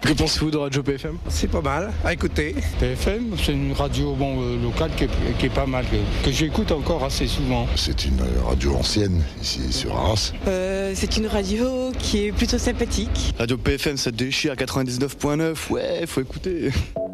Que pensez-vous de Radio PFM? C'est pas mal à écouter. PFM, c'est une radio locale qui est pas mal, que j'écoute encore assez souvent. C'est une radio ancienne, ici sur Arras. C'est une radio qui est plutôt sympathique. Radio PFM, ça déchire, 99.9, ouais, faut écouter.